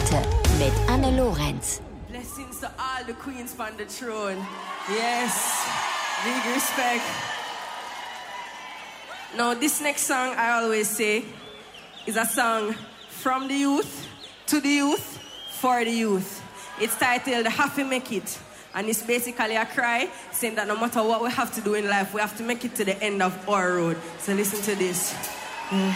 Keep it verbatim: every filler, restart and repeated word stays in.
Platte mit Anne Lorenz. Blessings to all the queens on the throne. Yes, big respect. Now, this next song, I always say, is a song from the youth, to the youth, for the youth. It's titled Have to Make It. And it's basically a cry saying that no matter what we have to do in life, we have to make it to the end of our road. So listen to this. Mm.